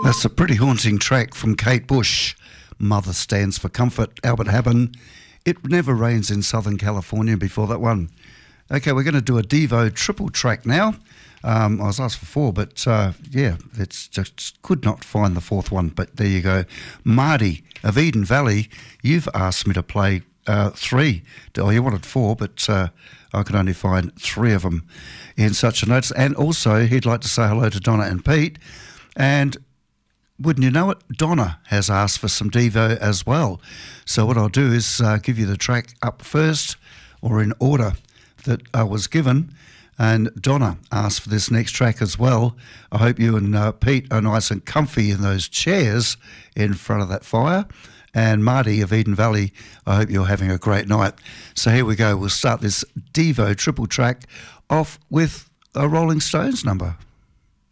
That's a pretty haunting track from Kate Bush. Mother Stands for Comfort, Albert Hammond. It Never Rains in Southern California before that one. Okay, we're going to do a Devo triple track now. I was asked for four, but yeah, it's just could not find the fourth one, but there you go. Marty of Eden Valley, you've asked me to play three. Oh, you wanted four, but I could only find three of them in such a notice. And also, he'd like to say hello to Donna and Pete. And wouldn't you know it, Donna has asked for some Devo as well. So what I'll do is give you the track up first, or in order that I was given. And Donna asked for this next track as well. I hope you and Pete are nice and comfy in those chairs in front of that fire. And Marty of Eden Valley, I hope you're having a great night. So here we go. We'll start this Devo triple track off with a Rolling Stones number.